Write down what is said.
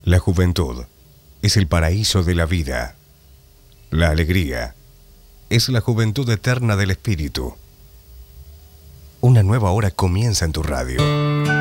La juventud es el paraíso de la vida. La alegría es la juventud eterna del espíritu. Una nueva hora comienza en tu radio.